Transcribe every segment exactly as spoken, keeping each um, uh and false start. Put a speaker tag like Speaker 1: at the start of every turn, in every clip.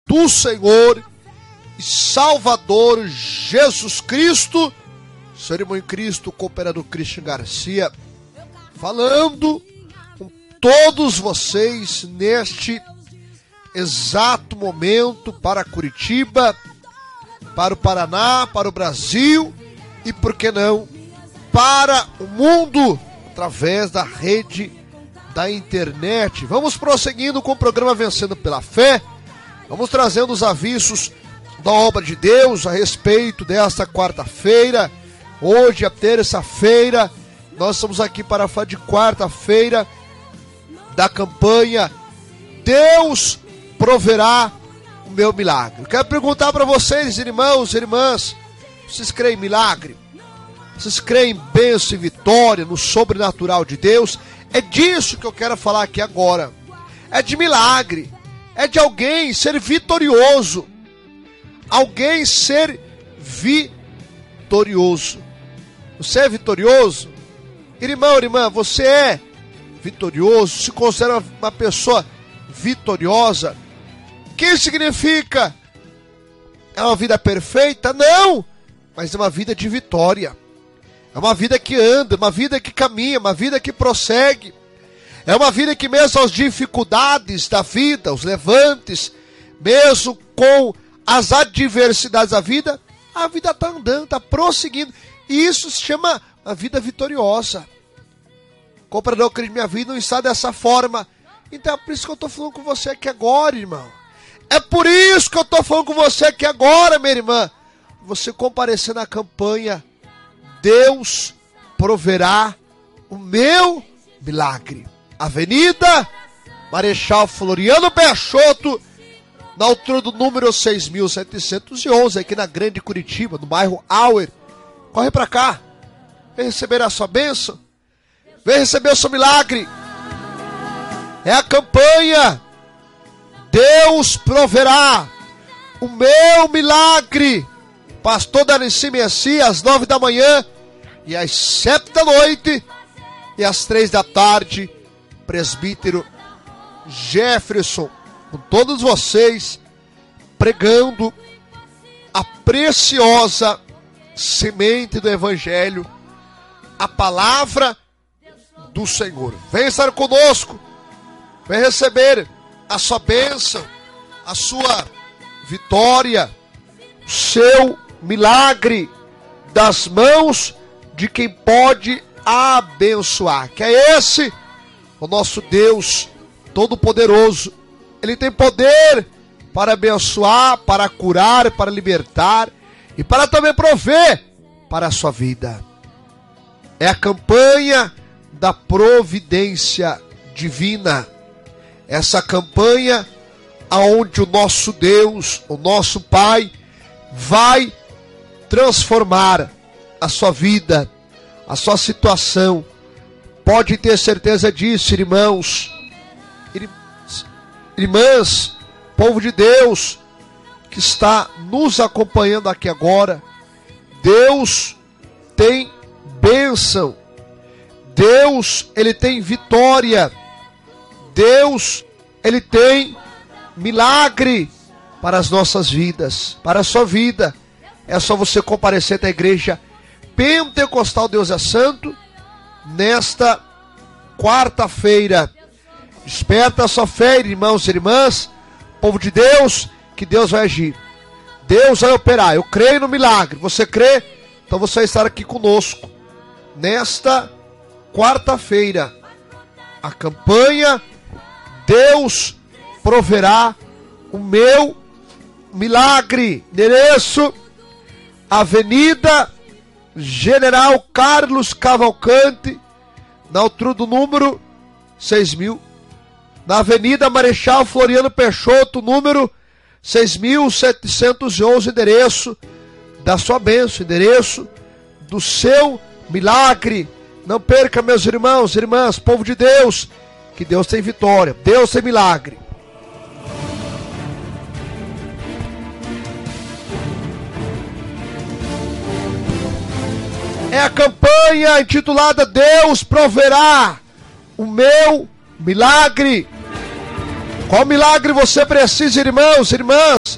Speaker 1: do Senhor e Salvador Jesus Cristo, seu irmão em Cristo, cooperador Christian Garcia, falando com todos vocês neste exato momento para Curitiba, para o Paraná, para o Brasil e, por que não, para o mundo, através da rede da internet. Vamos prosseguindo com o programa Vencendo pela Fé. Vamos trazendo os avisos da obra de Deus a respeito desta quarta-feira. Hoje é terça-feira. Nós estamos aqui para falar de quarta-feira da campanha Deus proverá o meu milagre. Eu quero perguntar para vocês, irmãos e irmãs, vocês creem em milagre? Vocês creem em bênção e vitória no sobrenatural de Deus? É disso que eu quero falar aqui agora. É de milagre. É de alguém ser vitorioso. Alguém ser vitorioso. Você é vitorioso? Irmão, irmã, você é vitorioso? Se considera uma pessoa vitoriosa? O que significa? É uma vida perfeita? Não! Mas é uma vida de vitória. É uma vida que anda, uma vida que caminha, uma vida que prossegue. É uma vida que mesmo as dificuldades da vida, os levantes, mesmo com as adversidades da vida, a vida está andando, está prosseguindo. E isso se chama uma vida vitoriosa. O comprador de minha vida não está dessa forma. Então é por isso que eu estou falando com você aqui agora, irmão. É por isso que eu estou falando com você aqui agora, minha irmã. Você comparecer na campanha Deus proverá o meu milagre. Avenida Marechal Floriano Peixoto, na altura do número seis mil setecentos e onze, aqui na Grande Curitiba, no bairro Auer. Corre pra cá, vem receber a sua bênção, vem receber o seu milagre. É a campanha Deus proverá o meu milagre. Pastor Darcy Messi, às nove da manhã e às sete da noite e às três da tarde, presbítero Jefferson, com todos vocês, pregando a preciosa semente do Evangelho, a palavra do Senhor. Vem estar conosco, vem receber a sua bênção, a sua vitória, o seu milagre das mãos de quem pode abençoar. Que é esse o nosso Deus Todo-Poderoso. Ele tem poder para abençoar, para curar, para libertar e para também prover para a sua vida. É a campanha da providência divina. Essa campanha aonde o nosso Deus, o nosso Pai, vai transformar a sua vida, a sua situação. Pode ter certeza disso, irmãos, irmãs, povo de Deus que está nos acompanhando aqui agora. Deus tem bênção, Deus, ele tem vitória, Deus, ele tem milagre para as nossas vidas, para a sua vida. É só você comparecer na igreja Pentecostal Deus é Santo nesta quarta-feira. Desperta a sua fé, irmãos e irmãs, povo de Deus, que Deus vai agir. Deus vai operar. Eu creio no milagre. Você crê? Então você vai estar aqui conosco nesta quarta-feira. A campanha Deus proverá o meu milagre. Endereço: Avenida General Carlos Cavalcante, na altura do número seis mil. Na Avenida Marechal Floriano Peixoto, número seis mil setecentos e onze, endereço da sua bênção, endereço do seu milagre. Não perca, meus irmãos e irmãs, povo de Deus, que Deus tem vitória, Deus tem milagre. É a campanha intitulada Deus proverá o meu milagre. Qual milagre você precisa, irmãos, irmãs?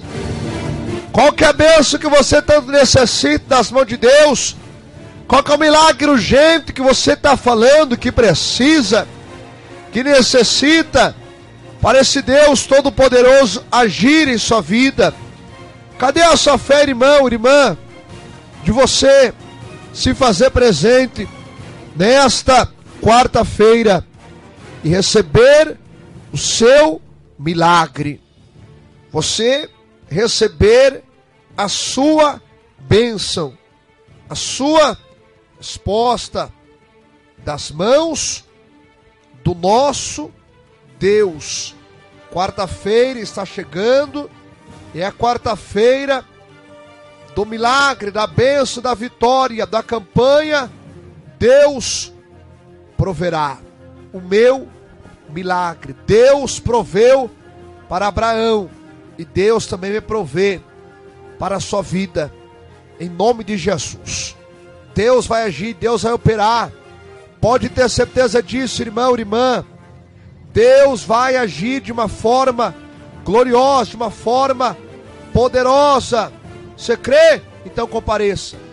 Speaker 1: Qual que é a bênção que você tanto necessita das mãos de Deus? Qual que é o milagre urgente que você está falando, que precisa, que necessita, para esse Deus Todo-Poderoso agir em sua vida? Cadê a sua fé, irmão, irmã, de você se fazer presente nesta quarta-feira e receber o seu milagre? Você receber a sua bênção, a sua resposta das mãos do nosso Deus. Quarta-feira está chegando, e é a quarta-feira do milagre, da bênção, da vitória, da campanha. Deus proverá o meu milagre. Deus proveu para Abraão, e Deus também vai prover para a sua vida, em nome de Jesus. Deus vai agir, Deus vai operar. Pode ter certeza disso, irmão, irmã. Deus vai agir de uma forma gloriosa, de uma forma poderosa. Você crê? Então compareça.